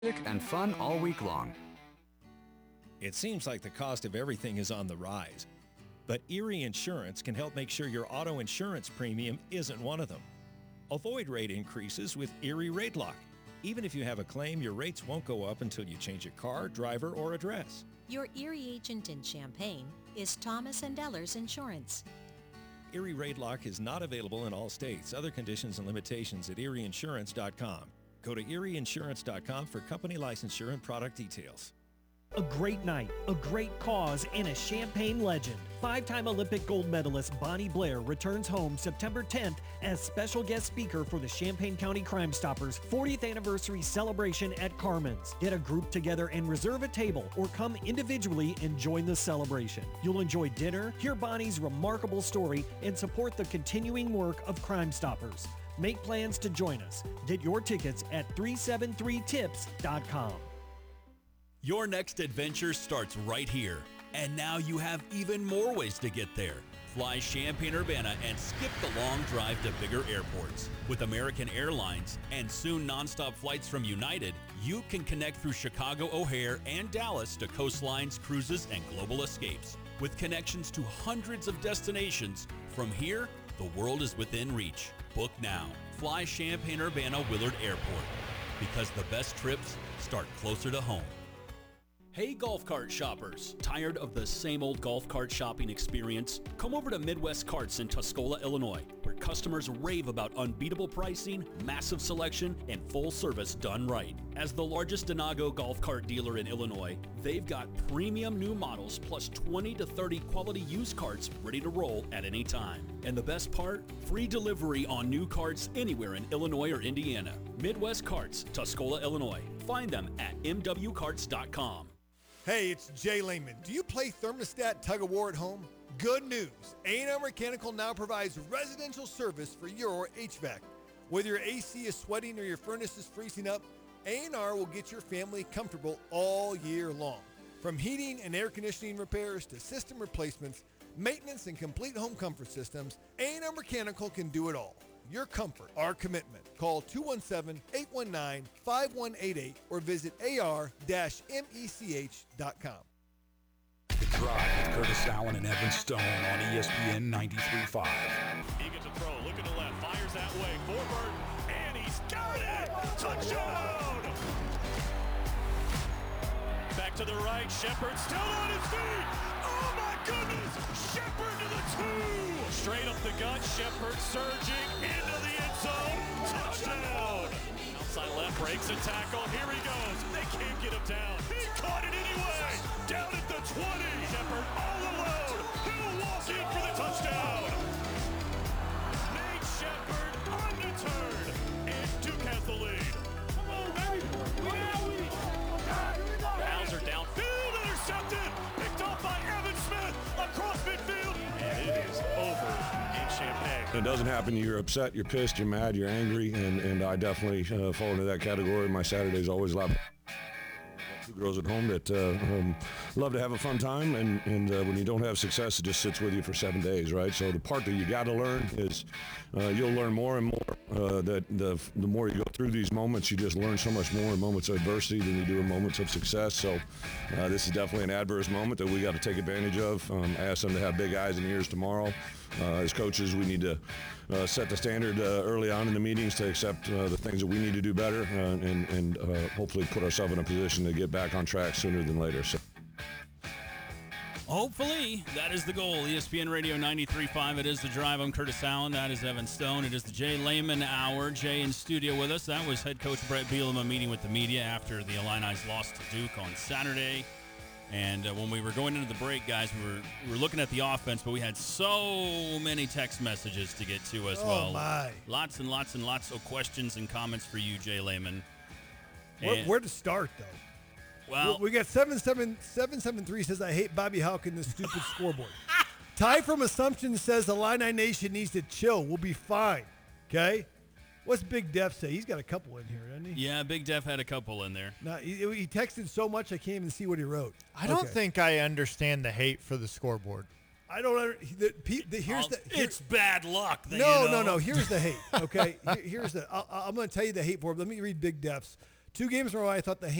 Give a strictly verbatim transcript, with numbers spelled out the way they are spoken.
and fun all week long. It seems like the cost of everything is on the rise, but Erie Insurance can help make sure your auto insurance premium isn't one of them. Avoid rate increases with Erie Rate Lock. Even if you have a claim, your rates won't go up until you change a car, driver, or address. Your Erie agent in Champaign is Thomas and Ellers Insurance. Erie Rate Lock is not available in all states. Other conditions and limitations at erie insurance dot com. Go to erie insurance dot com for company licensure and product details. A great night, a great cause, and a Champaign legend. Five-time Olympic gold medalist Bonnie Blair returns home September tenth as special guest speaker for the Champaign County Crime Stoppers fortieth anniversary celebration at Carmen's. Get a group together and reserve a table, or come individually and join the celebration. You'll enjoy dinner, hear Bonnie's remarkable story, and support the continuing work of Crime Stoppers. Make plans to join us. Get your tickets at three seven three tips dot com. Your next adventure starts right here. And now you have even more ways to get there. Fly Champaign-Urbana and skip the long drive to bigger airports. With American Airlines and soon nonstop flights from United, you can connect through Chicago O'Hare and Dallas to coastlines, cruises, and global escapes. With connections to hundreds of destinations, from here, the world is within reach. Book now. Fly Champaign-Urbana Willard Airport. Because the best trips start closer to home. Hey golf cart shoppers, tired of the same old golf cart shopping experience? Come over to Midwest Carts in Tuscola, Illinois, where customers rave about unbeatable pricing, massive selection, and full service done right. As the largest Denago golf cart dealer in Illinois, they've got premium new models plus twenty to thirty quality used carts ready to roll at any time. And the best part? Free delivery on new carts anywhere in Illinois or Indiana. Midwest Carts, Tuscola, Illinois. Find them at m w carts dot com. Hey, it's Jay Lehman. Do you play thermostat tug-of-war at home? Good news. A and R Mechanical now provides residential service for your H V A C. Whether your A C is sweating or your furnace is freezing up, A and R will get your family comfortable all year long. From heating and air conditioning repairs to system replacements, maintenance, and complete home comfort systems, A and R Mechanical can do it all. Your comfort, our commitment. Call two one seven, eight one nine, five one eight eight or visit a r dash mech dot com. The Drive with Curtis Allen and Evan Stone on E S P N ninety-three point five. He gets a throw, look at the left, fires that way, forward, and he's got it! Touchdown! Back to the right, Shepard still on his feet! Oh my goodness! Shepard to the two! Straight up the gut, Shepard surging into the end zone. Touchdown! Outside left, breaks a tackle. Here he goes. They can't get him down. He caught it anyway. Down at the twenty. Shepard all alone. He'll walk in for the touchdown. Nate Shepard undeterred. And Duke has the lead. Come on, baby. Bowser downfield, intercepted. Picked off by Evan Smith across midfield. And it is over in Champaign. It doesn't happen. You're upset, you're pissed, you're mad, you're angry, and, and I definitely uh, fall into that category. My Saturday's always loud. Two girls at home that uh, um, love to have a fun time, and, and uh, when you don't have success, it just sits with you for seven days, right? So the part that you got to learn is uh, you'll learn more and more. Uh, that the the more you go through these moments, you just learn so much more in moments of adversity than you do in moments of success. So uh, this is definitely an adverse moment that we got to take advantage of. Um, I asked them to have big eyes and ears tomorrow. Uh, as coaches, we need to uh, set the standard uh, early on in the meetings to accept uh, the things that we need to do better, uh, and, and uh, hopefully put ourselves in a position to get back on track sooner than later. So. Hopefully, that is the goal. E S P N Radio ninety-three point five. It is The Drive. I'm Curtis Allen. That is Evan Stone. It is the Jay Lehman Hour. Jay in studio with us. That was head coach Brett Bielema meeting with the media after the Illini's lost to Duke on Saturday. And uh, when we were going into the break, guys, we were we were looking at the offense, but we had so many text messages to get to as oh well. My. Lots and lots and lots of questions and comments for you, Jay Lehman. Where, where to start, though? Well, we got seven seven seven seven three says, I hate Bobby Houck and the stupid scoreboard. Ty from Assumption says the Illini Nation needs to chill. We'll be fine. Okay? What's Big Def say? He's got a couple in here, doesn't he? Yeah, Big Def had a couple in there. No, he, he texted so much I can't even see what he wrote. I don't okay. think I understand the hate for the scoreboard. I don't under, the, the, the, here's the here, it's bad luck. That, no, you know. no, no. Here's the hate. Okay, here, here's the. I'll, I'm going to tell you the hate for it. Let me read Big Def's. Two games in a row, I thought the